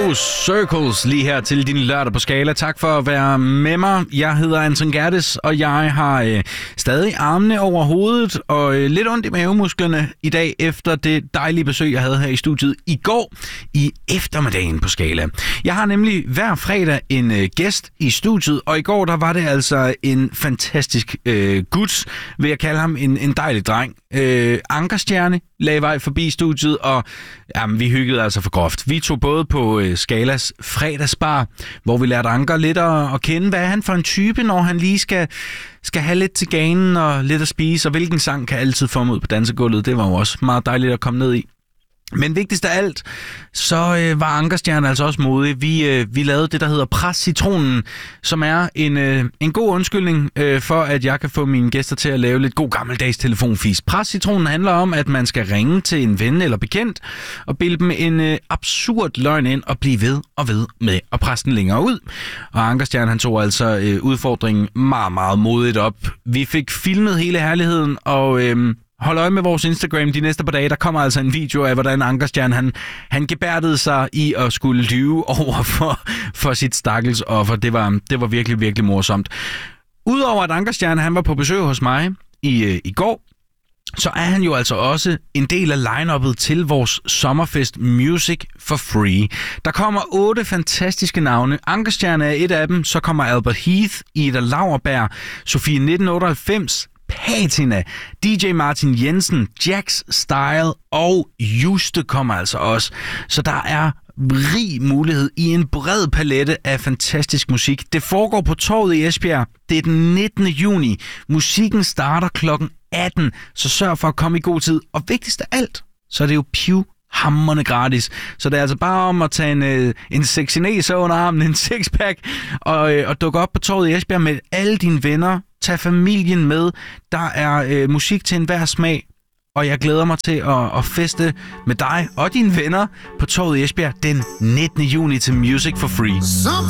Circles lige her til din lørdag på Skala. Tak for at være med mig. Jeg hedder Anton Gerdes, og jeg har stadig armene over hovedet og lidt ondt i mavemusklerne i dag efter det dejlige besøg, jeg havde her i studiet i går i eftermiddagen på Skala. Jeg har nemlig hver fredag en gæst i studiet, og i går der var det altså en fantastisk gut, vil jeg kalde ham, en dejlig dreng. Ankerstjerne lagde vej forbi studiet, og jamen, vi hyggede altså for groft. Vi tog både på Skalas fredagsbar, hvor vi lærte Anker lidt at kende. Hvad er han for en type, når han lige skal have lidt til ganen og lidt at spise, og hvilken sang kan altid få ham ud på dansegulvet. Det var jo også meget dejligt at komme ned i. Men vigtigst af alt, så var Ankerstjerne altså også modig. Vi lavede det, der hedder Pres Citronen, som er en god undskyldning for, at jeg kan få mine gæster til at lave lidt god gammeldags telefonfis. Pres Citronen handler om, at man skal ringe til en ven eller bekendt og bilde dem en absurd løgn ind og blive ved og ved med at presse den længere ud. Og Ankerstjerne, han tog altså udfordringen meget, meget modigt op. Vi fik filmet hele herligheden, og hold øje med vores Instagram de næste par dage. Der kommer altså en video af, hvordan Ankerstjerne han gebærdede sig i at skulle lyve over for sit stakkels offer. Det var virkelig, virkelig morsomt. Udover at Ankerstjerne han var på besøg hos mig i går, så er han jo altså også en del af line-uppet til vores sommerfest Music for Free. Der kommer 8 fantastiske navne. Ankerstjerne er et af dem. Så kommer Albert Heath, Ida Lauerberg, Sofie 1998, Patina, DJ Martin Jensen, Jax Style og Juste kommer altså også. Så der er rig mulighed i en bred palette af fantastisk musik. Det foregår på Torvet i Esbjerg. Det er den 19. juni. Musikken starter kl. 18, så sørg for at komme i god tid. Og vigtigst af alt, så er det jo hamrende gratis. Så det er altså bare om at tage en sexy næse under armen, en sixpack, og dukke op på Torvet i Esbjerg med alle dine venner. Tag familien med. Der er musik til enhver smag, og jeg glæder mig til at feste med dig og dine venner på Torvet i Esbjerg den 19. juni til Music for Free.